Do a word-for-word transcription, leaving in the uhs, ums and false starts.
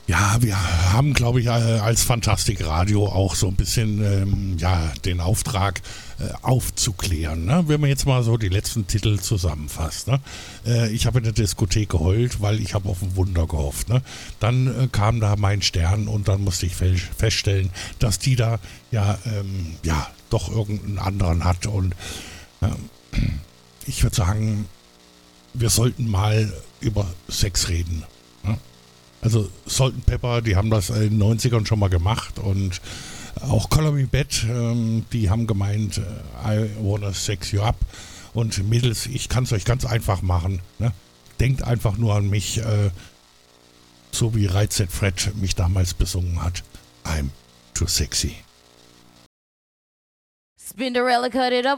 Ja, wir haben, glaube ich, als Fantastik Radio auch so ein bisschen ähm, ja, den Auftrag äh, aufzuklären. Ne? Wenn man jetzt mal so die letzten Titel zusammenfasst. Ne? Äh, ich habe in der Diskothek geheult, weil ich habe auf ein Wunder gehofft. Ne? Dann äh, kam da mein Stern und dann musste ich fe- feststellen, dass die da ja, ähm, ja doch irgendeinen anderen hat. Und äh, ich würde sagen, wir sollten mal über Sex reden. Ne? Also Salt and Pepper, die haben das in den neunzigern schon mal gemacht und auch Color Me Bad, ähm, die haben gemeint, äh, I wanna sex you up. Und Mädels, ich kann es euch ganz einfach machen. Ne? Denkt einfach nur an mich, äh, so wie Right Said Fred mich damals besungen hat. I'm too sexy. Spinderella cut it up.